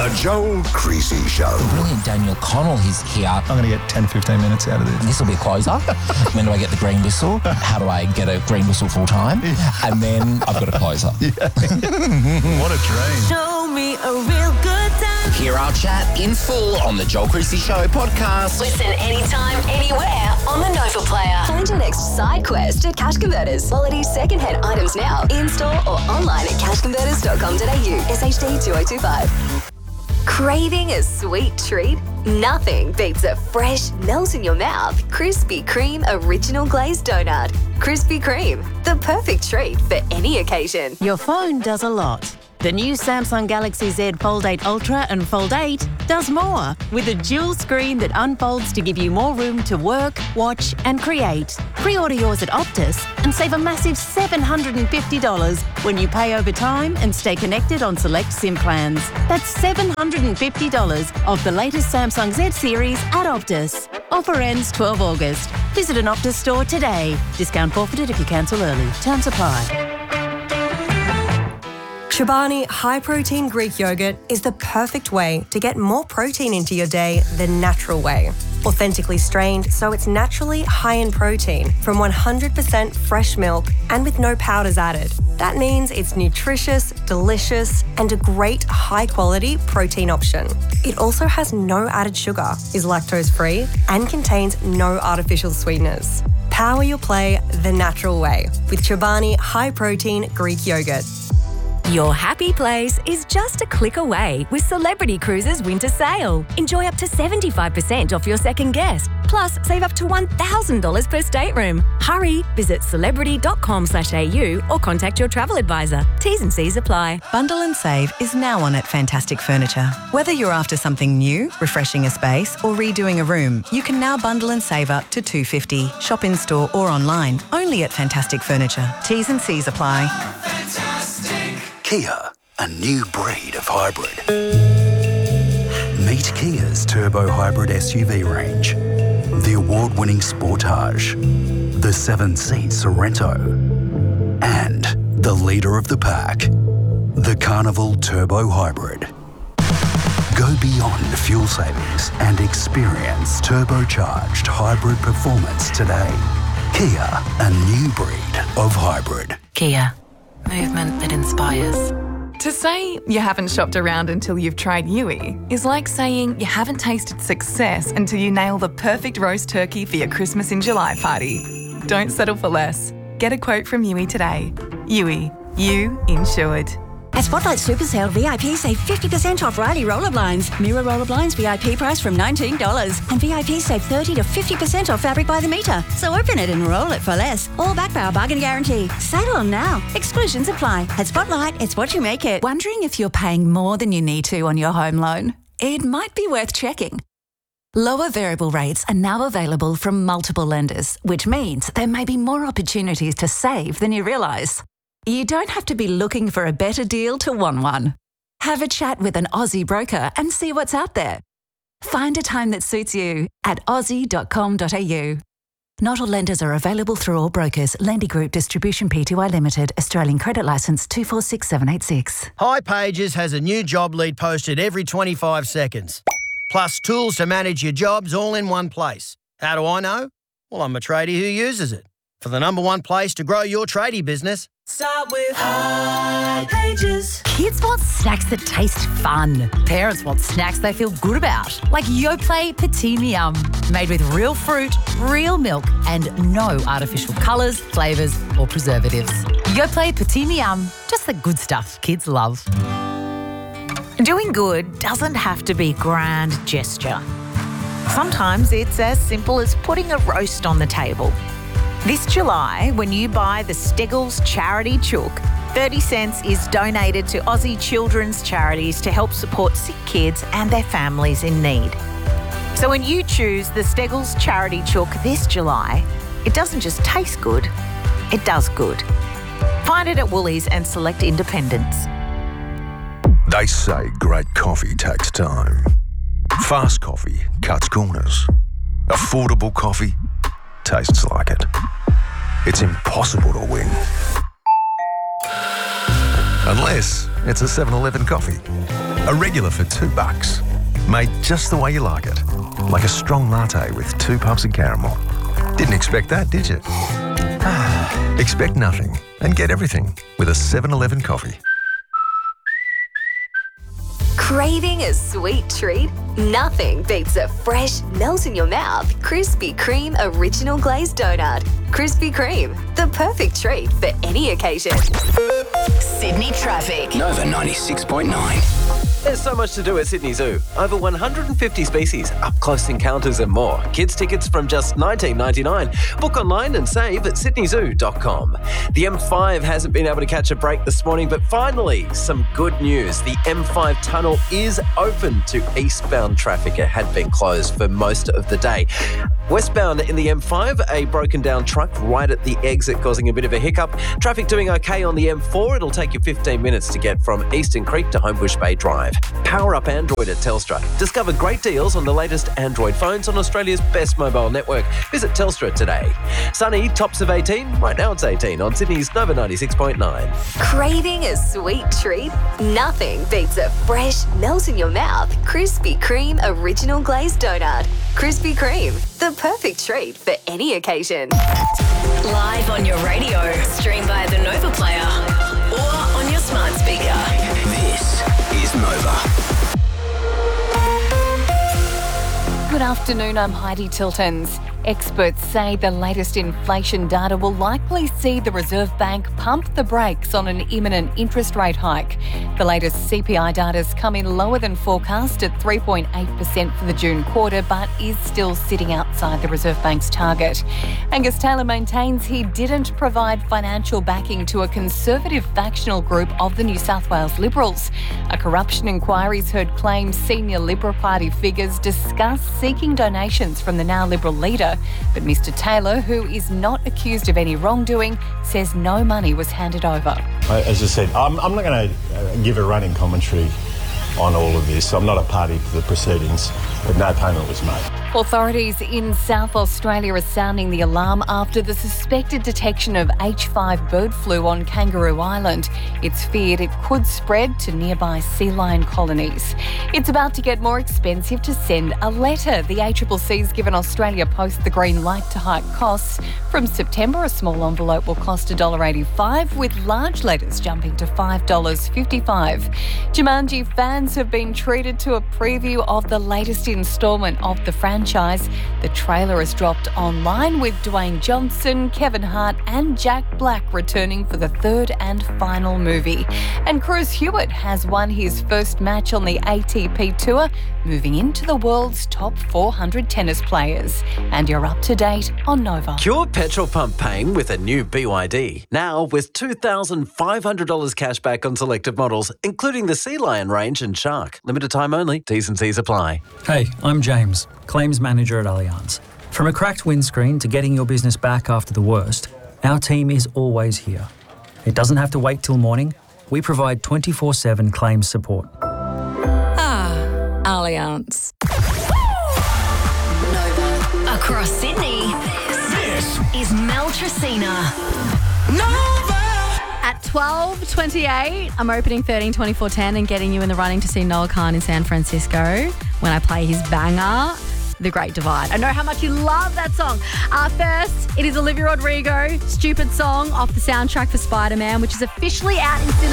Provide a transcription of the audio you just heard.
The Joel Creasy Show. Brilliant Daniel Connell, he's here. I'm going to get 10-15 minutes out of this. This will be a closer. When do I get the green whistle? How do I get a green whistle full time? And then I've got a closer. What a dream. Show me a real good time. Hear our chat in full on the Joel Creasy Show podcast. Listen anytime, anywhere on the Nova Player. Find your next side quest at Cash Converters. Quality second-hand items now. In-store or online at cashconverters.com.au. SHD 2025. Craving a sweet treat? Nothing beats a fresh, melt-in-your-mouth Krispy Kreme Original Glazed Donut. Krispy Kreme, the perfect treat for any occasion. Your phone does a lot. The new Samsung Galaxy Z Fold 8 Ultra and Fold 8 does more, with a dual screen that unfolds to give you more room to work, watch and create. Pre-order yours at Optus and save a massive $750 when you pay over time and stay connected on select SIM plans. That's $750 off the latest Samsung Z series at Optus. Offer ends 12 August. Visit an Optus store today. Discount forfeited if you cancel early. Terms apply. Chobani High Protein Greek Yogurt is the perfect way to get more protein into your day the natural way. Authentically strained so it's naturally high in protein from 100% fresh milk and with no powders added. That means it's nutritious, delicious, and a great high-quality protein option. It also has no added sugar, is lactose-free, and contains no artificial sweeteners. Power your play the natural way with Chobani High Protein Greek Yogurt. Your happy place is just a click away with Celebrity Cruises Winter Sale. Enjoy up to 75% off your second guest. Plus, save up to $1,000 per stateroom. Hurry, visit celebrity.com.au or contact your travel advisor. T's and C's apply. Bundle and Save is now on at Fantastic Furniture. Whether you're after something new, refreshing a space or redoing a room, you can now bundle and save up to $250. Shop in store or online, only at Fantastic Furniture. T's and C's apply. Kia, a new breed of hybrid. Meet Kia's turbo hybrid SUV range. The award-winning Sportage, the 7-seat Sorento, and the leader of the pack, the Carnival Turbo Hybrid. Go beyond fuel savings and experience turbocharged hybrid performance today. Kia, a new breed of hybrid. Kia. Movement that inspires. To say you haven't shopped around until you've tried Yui is like saying you haven't tasted success until you nail the perfect roast turkey for your Christmas in July party. Don't settle for less. Get a quote from Yui today. Yui, you insured. At Spotlight Super Sale, VIP save 50% off Riley roller blinds. Mirror roller blinds VIP price from $19. And VIP save 30 to 50% off fabric by the metre. So open it and roll it for less. All backed by our bargain guarantee. Sale on now. Exclusions apply. At Spotlight, it's what you make it. Wondering if you're paying more than you need to on your home loan? It might be worth checking. Lower variable rates are now available from multiple lenders, which means there may be more opportunities to save than you realise. You don't have to be looking for a better deal to want one. Have a chat with an Aussie broker and see what's out there. Find a time that suits you at aussie.com.au. Not all lenders are available through all brokers. Lendy Group Distribution Pty Limited, Australian Credit Licence 246786. hipages has a new job lead posted every 25 seconds. Plus tools to manage your jobs all in one place. How do I know? Well, I'm a tradie who uses it. For the number one place to grow your tradie business, Start with hipages. Kids want snacks that taste fun. Parents want snacks they feel good about. Like Yoplait Petit Miam. Made with real fruit, real milk, and no artificial colours, flavours or preservatives. Yoplait Petit Miam. Just the good stuff kids love. Doing good doesn't have to be grand gesture. Sometimes it's as simple as putting a roast on the table. This July, when you buy the Steggles Charity Chook, 30 cents is donated to Aussie children's charities to help support sick kids and their families in need. So when you choose the Steggles Charity Chook this July, it doesn't just taste good, it does good. Find it at Woolies and select independents. They say great coffee takes time. Fast coffee cuts corners. Affordable coffee tastes like it. It's impossible to win. Unless it's a 7-Eleven coffee. A regular for $2. Made just the way you like it. Like a strong latte with 2 puffs of caramel. Didn't expect that, did you? Expect nothing and get everything with a 7-Eleven coffee. Craving a sweet treat? Nothing beats a fresh, melt-in-your-mouth Krispy Kreme Original Glazed Donut. Krispy Kreme, the perfect treat for any occasion. Sydney traffic. Nova 96.9. There's so much to do at Sydney Zoo. Over 150 species, up-close encounters and more. Kids tickets from just $19.99. Book online and save at sydneyzoo.com. The M5 hasn't been able to catch a break this morning, but finally, some good news. The M5 tunnel is open to eastbound traffic. It had been closed for most of the day. Westbound in the M5, a broken down truck right at the exit causing a bit of a hiccup. Traffic doing okay on the M4. It'll take you 15 minutes to get from Eastern Creek to Homebush Bay Drive. Power up Android at Telstra. Discover great deals on the latest Android phones on Australia's best mobile network. Visit Telstra today. Sunny, tops of 18. Right now it's 18 on Sydney's Nova 96.9. Craving a sweet treat? Nothing beats a fresh, melt-in-your-mouth Krispy Kreme Original Glazed Donut. Krispy Kreme, the perfect treat for any occasion. Live on your radio. Stream via the Nova Player or on your smart speaker. This is Nova. Good afternoon, I'm Heidi Tiltons. Experts say the latest inflation data will likely see the Reserve Bank pump the brakes on an imminent interest rate hike. The latest CPI data's come in lower than forecast at 3.8% for the June quarter, but is still sitting outside the Reserve Bank's target. Angus Taylor maintains he didn't provide financial backing to a conservative factional group of the New South Wales Liberals. A corruption inquiry's heard claims senior Liberal Party figures discuss seeking donations from the now Liberal leader. But Mr Taylor, who is not accused of any wrongdoing, says no money was handed over. As I said, I'm not going to give a running commentary on all of this. I'm not a party to the proceedings, but no payment was made. Authorities in South Australia are sounding the alarm after the suspected detection of H5 bird flu on Kangaroo Island. It's feared it could spread to nearby sea lion colonies. It's about to get more expensive to send a letter. The ACCC's given Australia Post the green light to hike costs. From September, a small envelope will cost $1.85, with large letters jumping to $5.55. Jumanji fans have been treated to a preview of the latest instalment of the franchise. The trailer has dropped online, with Dwayne Johnson, Kevin Hart and Jack Black returning for the third and final movie. And Cruz Hewitt has won his first match on the ATP Tour, moving into the world's top 400 tennis players. And you're up to date on Nova. Cure petrol pump pain with a new BYD. Now with $2,500 cash back on selected models, including the Sea Lion range and Shark. Limited time only. T's and C's apply. Hey, I'm James, Claims Manager at Allianz. From a cracked windscreen to getting your business back after the worst, our team is always here. It doesn't have to wait till morning. We provide 24/7 claims support. Allianz. Nova. Across Sydney, this is Mel Tracina. Nova! At 12:28, I'm opening 13-24-10 and getting you in the running to see Noah Khan in San Francisco when I play his banger, The Great Divide. I know how much you love that song. First, it is Olivia Rodrigo, Stupid Song, off the soundtrack for Spider-Man, which is officially out in cinemas.